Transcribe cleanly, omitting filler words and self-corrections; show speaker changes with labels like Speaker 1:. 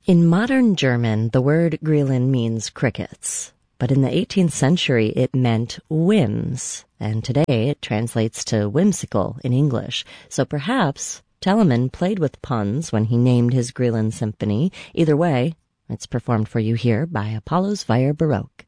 Speaker 1: In modern German, the word Grillen means crickets, but in the 18th century it meant whims, and today it translates to whimsical in English. So perhaps Telemann played with puns when he named his Grillen Symphony. Either way, it's performed for you here by Apollo's Fire Baroque.